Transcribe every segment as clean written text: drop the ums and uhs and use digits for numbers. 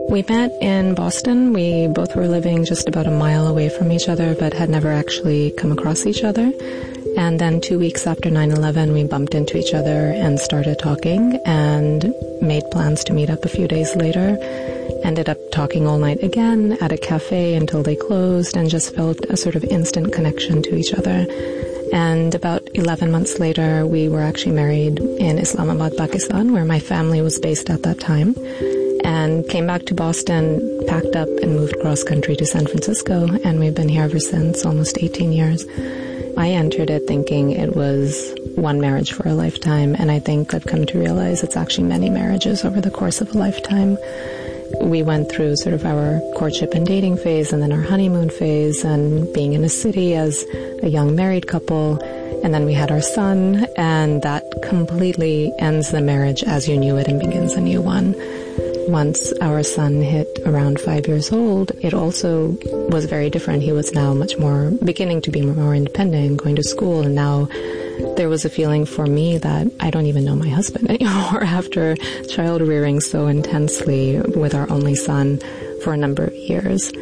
We met in Boston. We both were living just about a mile away from each other, but had never actually come across each other. And then 2 weeks after 9/11, we bumped into each other and started talking and made plans to meet up a few days later. Ended up talking all night again at a cafe until they closed and just felt a sort of instant connection to each other. And about 11 months later, we were actually married in Islamabad, Pakistan, where my family was based at that time. And came back to Boston, packed up and moved cross country to San Francisco. And we've been here ever since, almost 18 years. I entered it thinking it was one marriage for a lifetime. And I think I've come to realize it's actually many marriages over the course of a lifetime. We went through sort of our courtship and dating phase and then our honeymoon phase and being in a city as a young married couple. And then we had our son, and that completely ends the marriage as you knew it and begins a new one. Once our son hit around 5 years old, it also was very different. He was now much more beginning to be more independent, going to school, and now there was a feeling for me that I don't even know my husband anymore after child rearing so intensely with our only son for a number of years.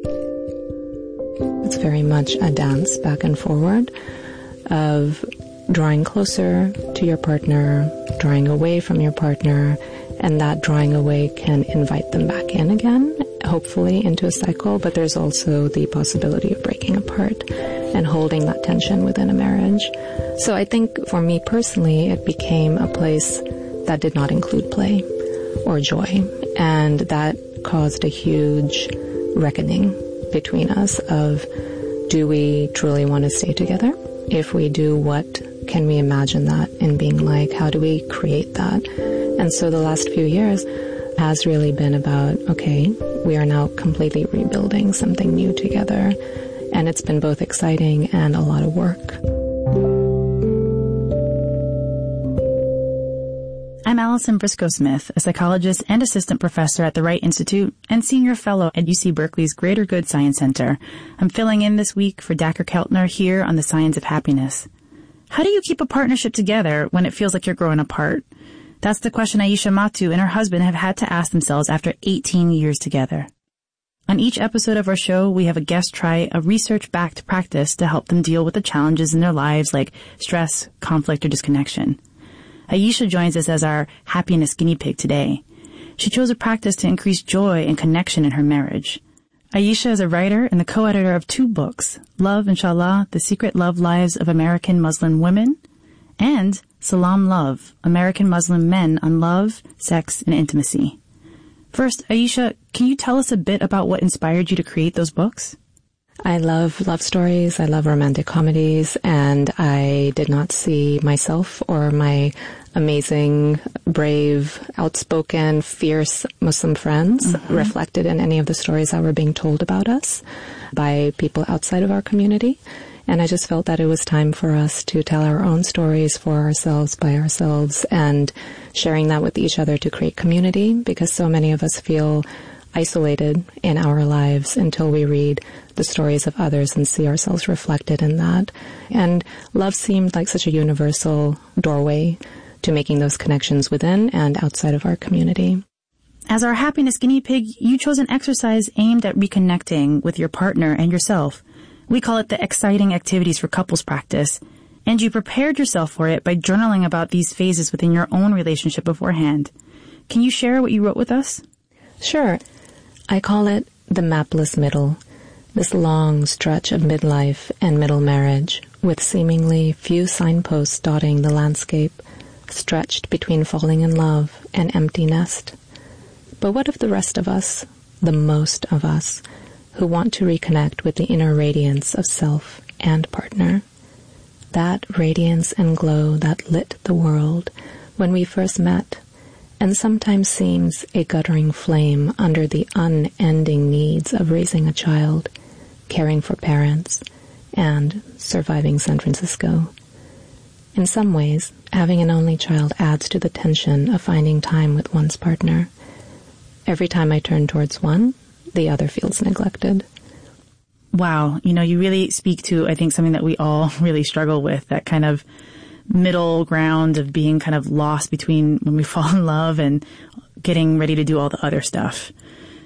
It's very much a dance back and forward of drawing closer to your partner, drawing away from your partner, and that drawing away can invite them back in again, hopefully into a cycle, but there's also the possibility of breaking apart and holding that tension within a marriage. So I think for me personally, it became a place that did not include play or joy, and that caused a huge reckoning between us of, do we truly want to stay together? If we do, what can we imagine that in being like? How do we create that? And so the last few years has really been about, okay, we are now completely rebuilding something new together. And it's been both exciting and a lot of work. I'm Allison Briscoe-Smith, a psychologist and assistant professor at the Wright Institute and senior fellow at UC Berkeley's Greater Good Science Center. I'm filling in this week for Dacher Keltner here on The Science of Happiness. How do you keep a partnership together when it feels like you're growing apart? That's the question Ayesha Mattu and her husband have had to ask themselves after 18 years together. On each episode of our show, we have a guest try a research-backed practice to help them deal with the challenges in their lives like stress, conflict, or disconnection. Ayesha joins us as our happiness guinea pig today. She chose a practice to increase joy and connection in her marriage. Ayesha is a writer and the co-editor of 2 books, Love, Inshallah, The Secret Love Lives of American Muslim Women, and Salam Love, American Muslim Men on Love, Sex, and Intimacy. First, Ayesha, can you tell us a bit about what inspired you to create those books? I love love stories, I love romantic comedies, and I did not see myself or my amazing, brave, outspoken, fierce Muslim friends reflected in any of the stories that were being told about us by people outside of our community. And I just felt that it was time for us to tell our own stories for ourselves, by ourselves, and sharing that with each other to create community, because so many of us feel isolated in our lives until we read the stories of others and see ourselves reflected in that. And love seemed like such a universal doorway to making those connections within and outside of our community. As our happiness guinea pig, you chose an exercise aimed at reconnecting with your partner and yourself. We call it the Exciting Activities for Couples practice, and you prepared yourself for it by journaling about these phases within your own relationship beforehand. Can you share what you wrote with us? Sure. I call it the mapless middle, this long stretch of midlife and middle marriage, with seemingly few signposts dotting the landscape, stretched between falling in love and empty nest. But what of the rest of us, the most of us, who want to reconnect with the inner radiance of self and partner? That radiance and glow that lit the world when we first met, and sometimes seems a guttering flame under the unending needs of raising a child, caring for parents, and surviving San Francisco. In some ways, having an only child adds to the tension of finding time with one's partner. Every time I turn towards one, the other feels neglected. Wow. You really speak to, I think, something that we all really struggle with, that kind of middle ground of being kind of lost between when we fall in love and getting ready to do all the other stuff.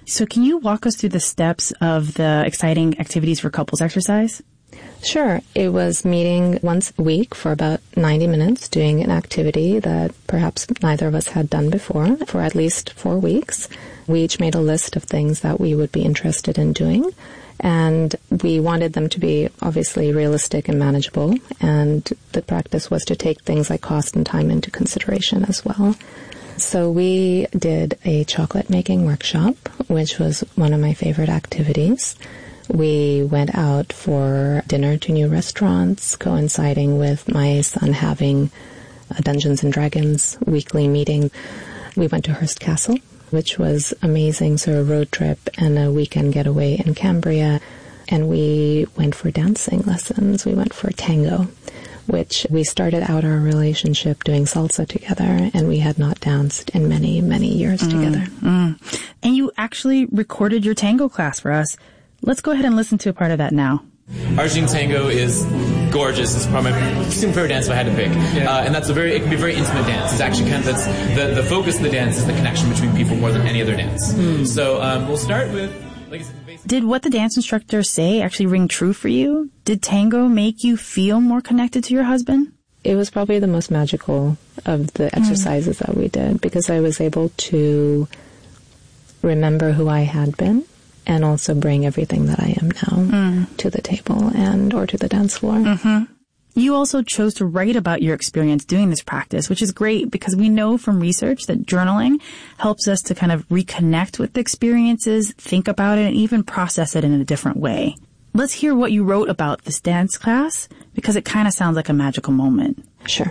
So can you walk us through the steps of the exciting activities for couples exercise? Sure. It was meeting once a week for about 90 minutes, doing an activity that perhaps neither of us had done before for at least 4 weeks. We each made a list of things that we would be interested in doing, and we wanted them to be obviously realistic and manageable, and the practice was to take things like cost and time into consideration as well. So we did a chocolate making workshop, which was one of my favorite activities. We went out for dinner to new restaurants, coinciding with my son having a Dungeons and Dragons weekly meeting. We went to Hearst Castle, which was amazing, so a road trip and a weekend getaway in Cambria. And we went for dancing lessons. We went for tango, which we started out our relationship doing salsa together, and we had not danced in many, many years together. And you actually recorded your tango class for us. Let's go ahead and listen to a part of that now. Argentine tango is gorgeous. It's probably my favorite dance if I had to pick. And it can be a very intimate dance. It's actually kind of, the focus of the dance is the connection between people more than any other dance. So we'll start with, like I said, did what the dance instructor say actually ring true for you? Did tango make you feel more connected to your husband? It was probably the most magical of the exercises that we did, because I was able to remember who I had been and also bring everything that I am now to the table or to the dance floor. You also chose to write about your experience doing this practice, which is great because we know from research that journaling helps us to kind of reconnect with the experiences, think about it, and even process it in a different way. Let's hear what you wrote about this dance class, because it kind of sounds like a magical moment. Sure.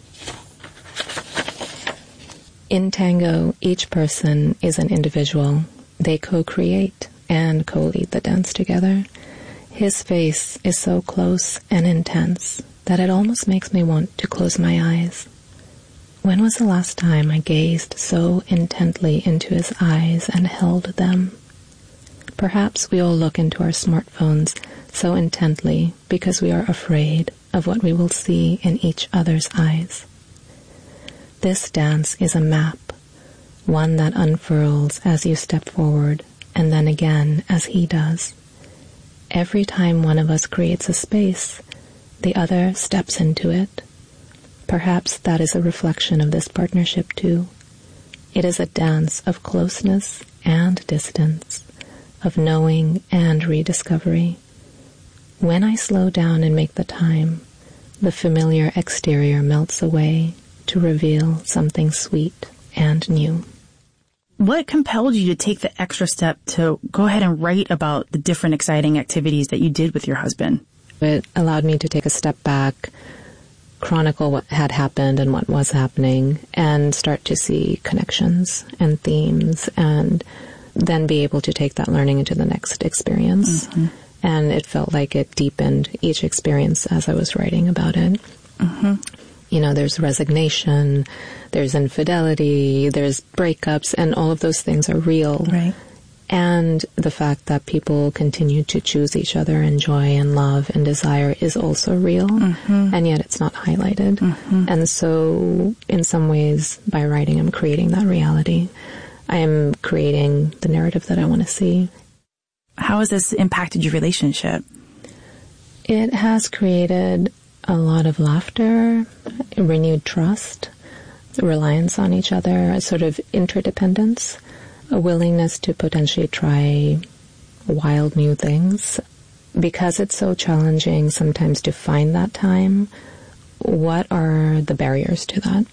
In tango, each person is an individual. They co-create and co-lead the dance together. His face is so close and intense that it almost makes me want to close my eyes. When was the last time I gazed so intently into his eyes and held them? Perhaps we all look into our smartphones so intently because we are afraid of what we will see in each other's eyes. This dance is a map, one that unfurls as you step forward, and then again as he does. Every time one of us creates a space, the other steps into it. Perhaps that is a reflection of this partnership too. It is a dance of closeness and distance, of knowing and rediscovery. When I slow down and make the time, the familiar exterior melts away to reveal something sweet and new. What compelled you to take the extra step to go ahead and write about the different exciting activities that you did with your husband? It allowed me to take a step back, chronicle what had happened and what was happening, and start to see connections and themes, and then be able to take that learning into the next experience. And it felt like it deepened each experience as I was writing about it. You know, there's resignation, there's infidelity, there's breakups, and all of those things are real. Right. And the fact that people continue to choose each other and joy and love and desire is also real, and yet it's not highlighted. And so, in some ways, by writing, I'm creating that reality. I am creating the narrative that I want to see. How has this impacted your relationship? It has created a lot of laughter, renewed trust, reliance on each other, a sort of interdependence, a willingness to potentially try wild new things. Because it's so challenging sometimes to find that time, what are the barriers to that?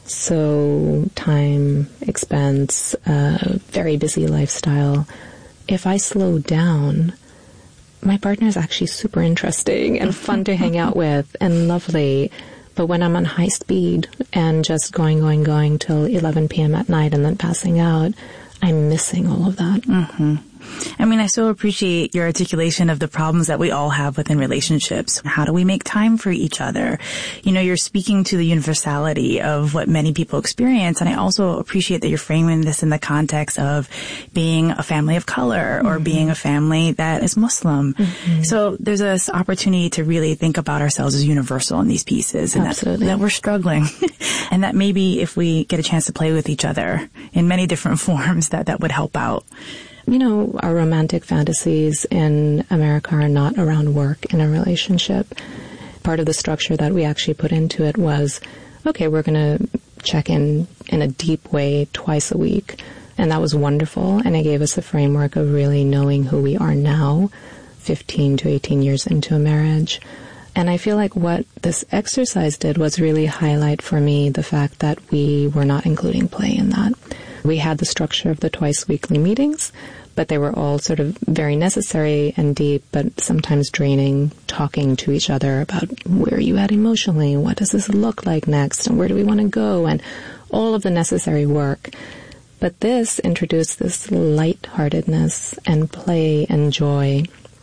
So time, expense, very busy lifestyle. If I slow down, my partner is actually super interesting and fun to hang out with and lovely. But when I'm on high speed and just going till 11 p.m. at night and then passing out, I'm missing all of that. I mean, I so appreciate your articulation of the problems that we all have within relationships. How do we make time for each other? You know, you're speaking to the universality of what many people experience. And I also appreciate that you're framing this in the context of being a family of color or being a family that is Muslim. So there's this opportunity to really think about ourselves as universal in these pieces, and that we're struggling. And that maybe if we get a chance to play with each other in many different forms, that would help out. our romantic fantasies in America are not around work in a relationship. Part of the structure that we actually put into it was, okay, we're going to check in a deep way twice a week. And that was wonderful. And it gave us a framework of really knowing who we are now, 15 to 18 years into a marriage. And I feel like what this exercise did was really highlight for me the fact that we were not including play in that. We had the structure of the twice weekly meetings, but they were all sort of very necessary and deep, but sometimes draining, talking to each other about where are you at emotionally, what does this look like next, and where do we want to go, and all of the necessary work. But this introduced this lightheartedness and play and joy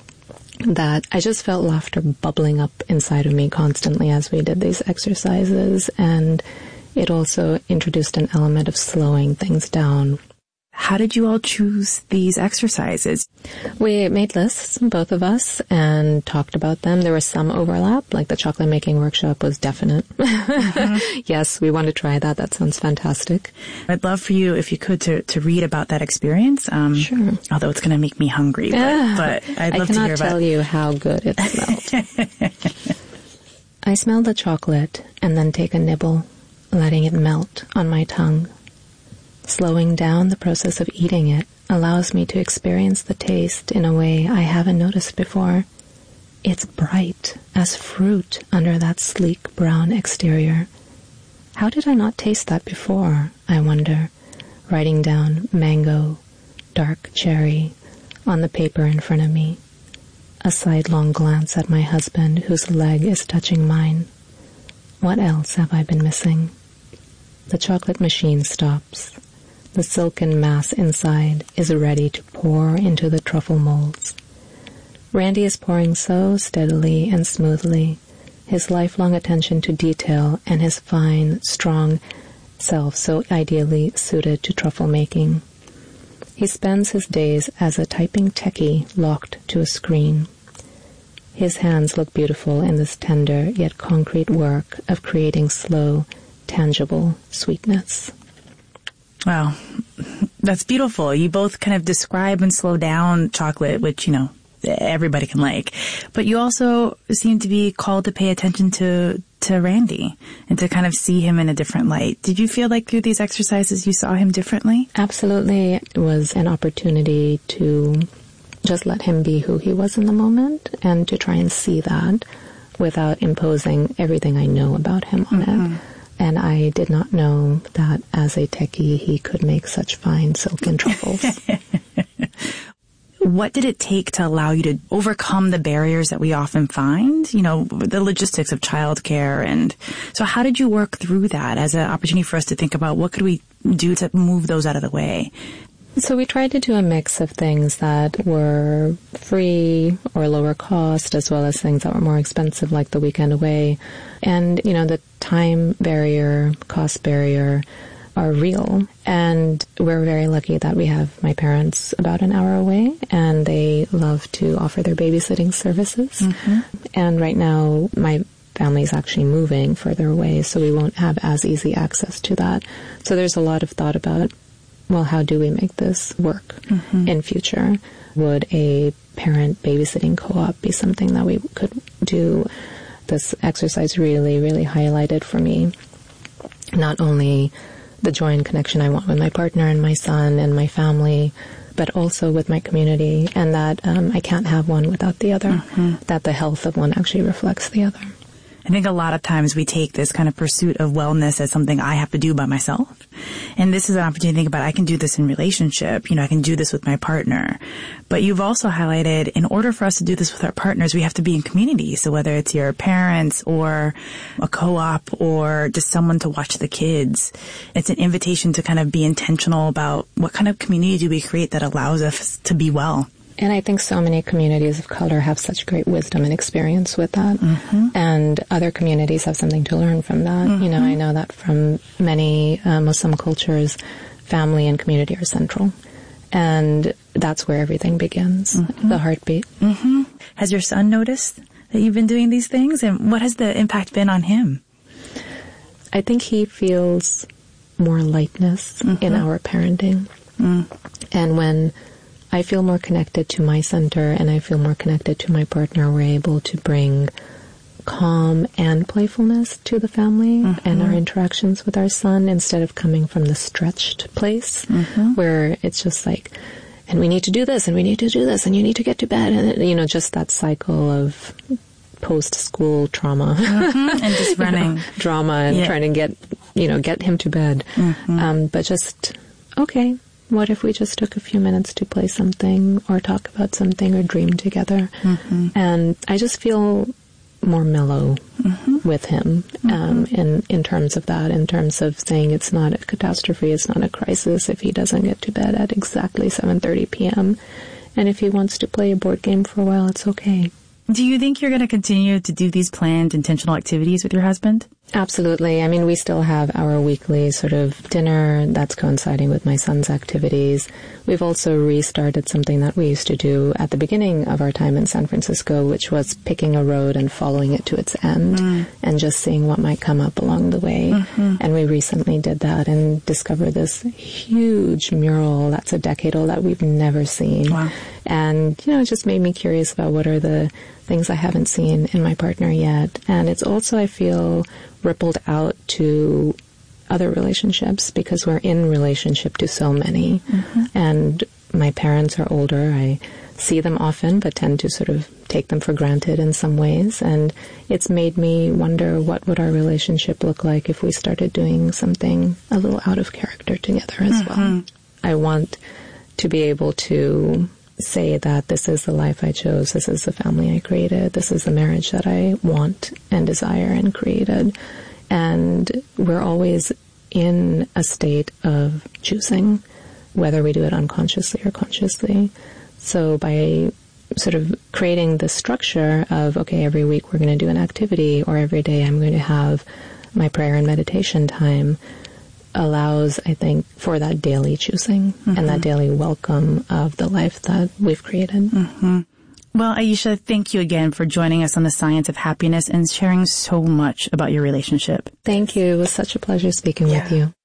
that I just felt laughter bubbling up inside of me constantly as we did these exercises, and it also introduced an element of slowing things down. How did you all choose these exercises? We made lists, both of us, and talked about them. There was some overlap, like the chocolate making workshop was definite. Mm-hmm. Yes, we want to try that. That sounds fantastic. I'd love for you, if you could, to read about that experience. Sure. Although it's going to make me hungry, but I'd love to hear about it. I cannot tell you how good it smelled. I smell the chocolate and then take a nibble, letting it melt on my tongue. Slowing down the process of eating it allows me to experience the taste in a way I haven't noticed before. It's bright as fruit under that sleek brown exterior. How did I not taste that before, I wonder, writing down mango, dark cherry on the paper in front of me. A sidelong glance at my husband whose leg is touching mine. What else have I been missing? The chocolate machine stops. The silken mass inside is ready to pour into the truffle molds. Randy is pouring so steadily and smoothly, his lifelong attention to detail and his fine, strong self so ideally suited to truffle making. He spends his days as a typing techie locked to a screen. His hands look beautiful in this tender yet concrete work of creating slow, tangible sweetness. Wow, that's beautiful. You both kind of describe and slow down chocolate, which, everybody can like. But you also seem to be called to pay attention to Randy and to kind of see him in a different light. Did you feel like through these exercises you saw him differently? Absolutely. It was an opportunity to just let him be who he was in the moment and to try and see that without imposing everything I know about him on it. And I did not know that as a techie, he could make such fine silken truffles. What did it take to allow you to overcome the barriers that we often find? The logistics of childcare. And so how did you work through that as an opportunity for us to think about what could we do to move those out of the way? So we tried to do a mix of things that were free or lower cost, as well as things that were more expensive, like the weekend away. And, the time barrier, cost barrier are real. And we're very lucky that we have my parents about an hour away, and they love to offer their babysitting services. Mm-hmm. And right now, my family's actually moving further away, so we won't have as easy access to that. So there's a lot of thought about, well, how do we make this work in future? Would a parent babysitting co-op be something that we could do? This exercise really, really highlighted for me not only the joy and connection I want with my partner and my son and my family, but also with my community, and that I can't have one without the other, that the health of one actually reflects the other. I think a lot of times we take this kind of pursuit of wellness as something I have to do by myself. And this is an opportunity to think about, I can do this in relationship. I can do this with my partner. But you've also highlighted, in order for us to do this with our partners, we have to be in community. So whether it's your parents or a co-op or just someone to watch the kids, it's an invitation to kind of be intentional about what kind of community do we create that allows us to be well. And I think so many communities of color have such great wisdom and experience with that. And other communities have something to learn from that. I know that from many Muslim cultures, family and community are central. And that's where everything begins, the heartbeat. Has your son noticed that you've been doing these things? And what has the impact been on him? I think he feels more lightness in our parenting. And when I feel more connected to my center and I feel more connected to my partner. We're able to bring calm and playfulness to the family and our interactions with our son instead of coming from the stretched place where it's just like, and we need to do this and we need to do this and you need to get to bed. And, just that cycle of post-school trauma and just running drama and trying to get him to bed. But just, okay, what if we just took a few minutes to play something or talk about something or dream together? And I just feel more mellow with him in terms of that, in terms of saying it's not a catastrophe, it's not a crisis if he doesn't get to bed at exactly 7:30 p.m. And if he wants to play a board game for a while, it's okay. Do you think you're going to continue to do these planned intentional activities with your husband? Absolutely. I mean, we still have our weekly sort of dinner that's coinciding with my son's activities. We've also restarted something that we used to do at the beginning of our time in San Francisco, which was picking a road and following it to its end and just seeing what might come up along the way. And we recently did that and discovered this huge mural that's a decade old that we've never seen. Wow. And, it just made me curious about what are the things I haven't seen in my partner yet. And it's also, I feel, rippled out to other relationships because we're in relationship to so many. And my parents are older. I see them often, but tend to sort of take them for granted in some ways. And it's made me wonder what would our relationship look like if we started doing something a little out of character together as well. I want to be able to say that this is the life I chose, this is the family I created, this is the marriage that I want and desire and created. And we're always in a state of choosing, whether we do it unconsciously or consciously. So by sort of creating the structure of, okay, every week we're going to do an activity, or every day I'm going to have my prayer and meditation time, allows, I think, for that daily choosing and that daily welcome of the life that we've created. Well, Ayesha, thank you again for joining us on the Science of Happiness and sharing so much about your relationship. Thank you. It was such a pleasure speaking with you.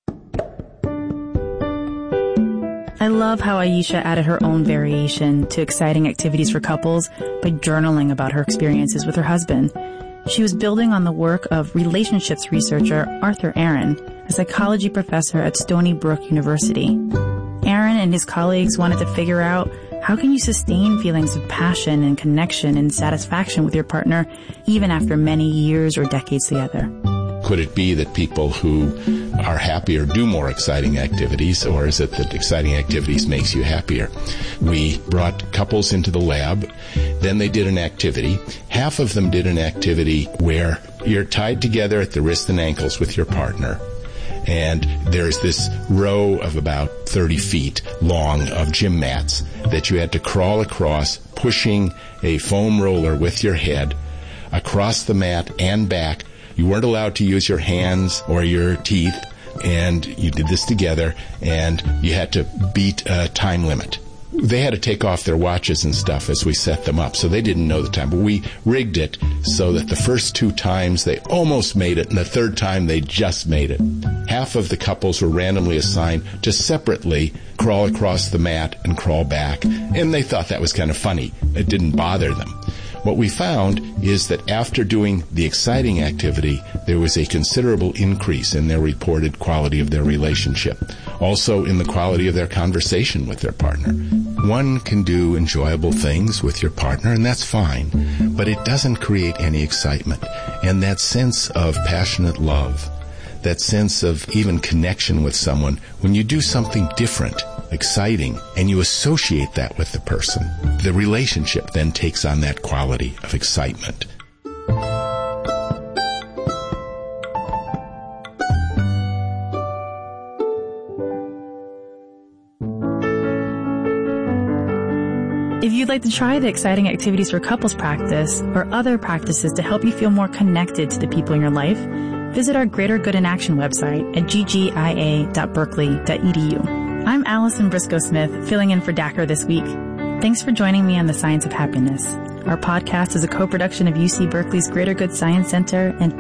I love how Ayesha added her own variation to exciting activities for couples by journaling about her experiences with her husband. She was building on the work of relationships researcher Arthur Aron, a psychology professor at Stony Brook University. Aron and his colleagues wanted to figure out, how can you sustain feelings of passion and connection and satisfaction with your partner even after many years or decades together? Could it be that people who are happier do more exciting activities, or is it that exciting activities makes you happier? We brought couples into the lab. Then they did an activity. Half of them did an activity where you're tied together at the wrists and ankles with your partner. And there's this row of about 30 feet long of gym mats that you had to crawl across, pushing a foam roller with your head across the mat and back. You weren't allowed to use your hands or your teeth, and you did this together, and you had to beat a time limit. They had to take off their watches and stuff as we set them up, so they didn't know the time. But we rigged it so that the first 2 times they almost made it, and the third time they just made it. Half of the couples were randomly assigned to separately crawl across the mat and crawl back, and they thought that was kind of funny. It didn't bother them. What we found is that after doing the exciting activity, there was a considerable increase in their reported quality of their relationship, also in the quality of their conversation with their partner. One can do enjoyable things with your partner, and that's fine, but it doesn't create any excitement. And that sense of passionate love, that sense of even connection with someone, when you do something different, exciting, and you associate that with the person, the relationship then takes on that quality of excitement. If you'd like to try the exciting activities for couples practice or other practices to help you feel more connected to the people in your life, visit our Greater Good in Action website at ggia.berkeley.edu. I'm Allison Briscoe-Smith, filling in for Dacher this week. Thanks for joining me on The Science of Happiness. Our podcast is a co-production of UC Berkeley's Greater Good Science Center and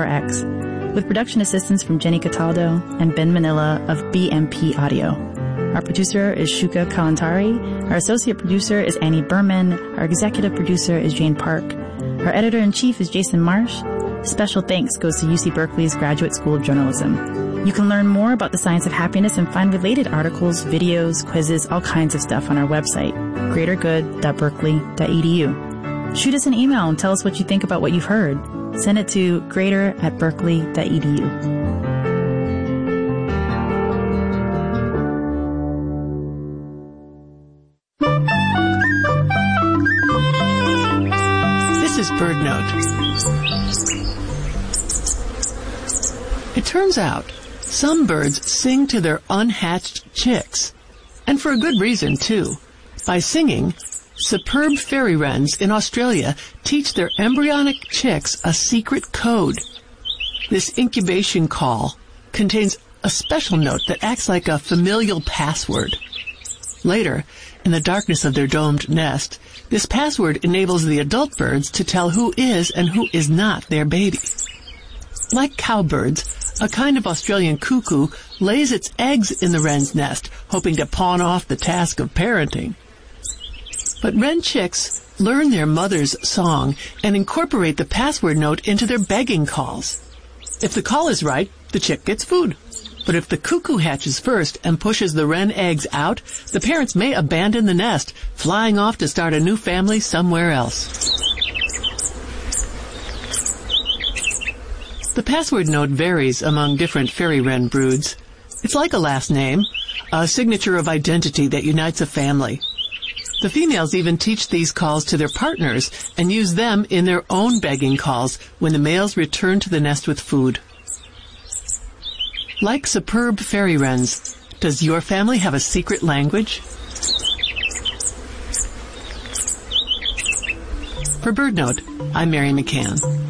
PRI-PRX, with production assistance from Jenny Cataldo and Ben Manila of BMP Audio. Our producer is Shuka Kalantari. Our associate producer is Annie Berman. Our executive producer is Jane Park. Our editor-in-chief is Jason Marsh. Special thanks goes to UC Berkeley's Graduate School of Journalism. You can learn more about the science of happiness and find related articles, videos, quizzes, all kinds of stuff on our website, greatergood.berkeley.edu. Shoot us an email and tell us what you think about what you've heard. Send it to greater@berkeley.edu. This is BirdNote. It turns out some birds sing to their unhatched chicks, and for a good reason, too. By singing, superb fairy wrens in Australia teach their embryonic chicks a secret code. This incubation call contains a special note that acts like a familial password. Later, in the darkness of their domed nest, this password enables the adult birds to tell who is and who is not their baby. Like cowbirds, a kind of Australian cuckoo lays its eggs in the wren's nest, hoping to pawn off the task of parenting. But wren chicks learn their mother's song and incorporate the password note into their begging calls. If the call is right, the chick gets food. But if the cuckoo hatches first and pushes the wren eggs out, the parents may abandon the nest, flying off to start a new family somewhere else. The password note varies among different fairy wren broods. It's like a last name, a signature of identity that unites a family. The females even teach these calls to their partners and use them in their own begging calls when the males return to the nest with food. Like superb fairy wrens, does your family have a secret language? For BirdNote, I'm Mary McCann.